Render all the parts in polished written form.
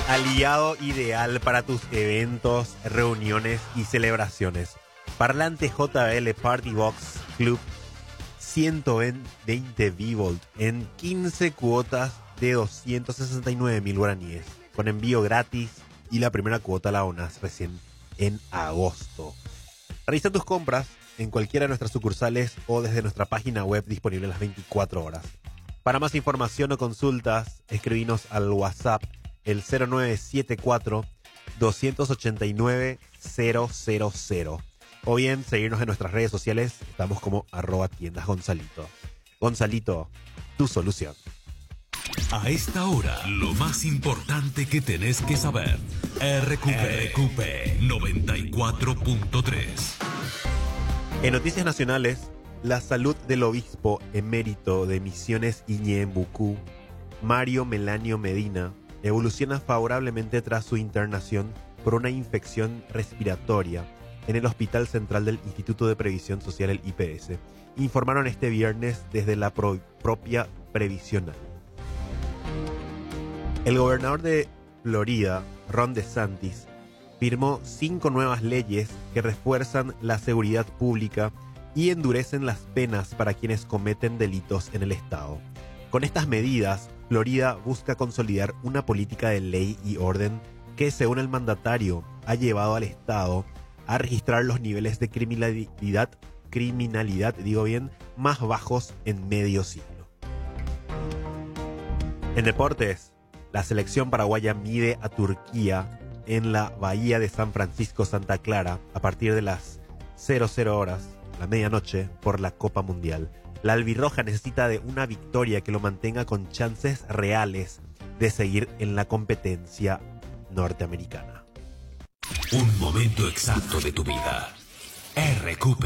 Aliado ideal para tus eventos, reuniones y celebraciones. Parlante JBL Party Box Club 120 V en 15 cuotas de 269.000 guaraníes, con envío gratis, y la primera cuota la donas recién en agosto. Realiza tus compras en cualquiera de nuestras sucursales o desde nuestra página web disponible las 24 horas. Para más información o consultas, escribinos al WhatsApp el 0974 289 000, o bien seguirnos en nuestras redes sociales. Estamos como @tiendasgonzalito. Gonzalito, tu solución. A esta hora, lo más importante que tenés que saber. RQP 94.3. En noticias nacionales, la salud del obispo emérito de Misiones Iñembucú, Mario Melanio Medina, evoluciona favorablemente tras su internación por una infección respiratoria en el Hospital Central del Instituto de Previsión Social, el IPS, informaron este viernes desde la propia previsional. El gobernador de Florida, Ron DeSantis, firmó 5 nuevas leyes que refuerzan la seguridad pública y endurecen las penas para quienes cometen delitos en el estado. Con estas medidas, Florida busca consolidar una política de ley y orden que, según el mandatario, ha llevado al estado a registrar los niveles de criminalidad más bajos en medio siglo. En deportes, la selección paraguaya mide a Turquía en la bahía de San Francisco Santa Clara a partir de las 00 horas, la medianoche, por la Copa Mundial. La albirroja necesita de una victoria que lo mantenga con chances reales de seguir en la competencia norteamericana. Un momento exacto de tu vida. RQP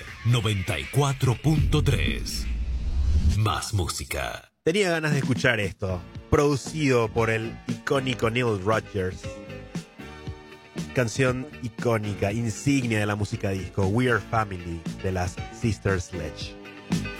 94.3. Más música. Tenía ganas de escuchar esto. Producido por el icónico Neil Rogers. Canción icónica, insignia de la música disco, We Are Family, de las Sister Sledge.